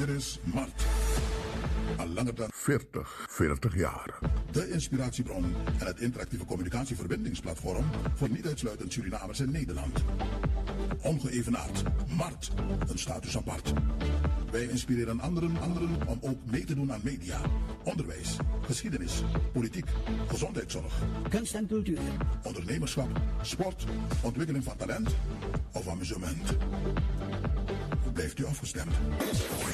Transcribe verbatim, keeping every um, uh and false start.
Dit is Mart. Al langer dan veertig, veertig jaar. de inspiratiebron en het interactieve communicatieverbindingsplatform voor niet uitsluitend Surinamers in Nederland. Ongeëvenaard. Mart. Een status apart. Wij inspireren anderen, anderen om ook mee te doen aan media, onderwijs, geschiedenis, politiek, gezondheidszorg, kunst en cultuur, ondernemerschap, sport, ontwikkeling van talent of amusement. Blijft u afgestemd?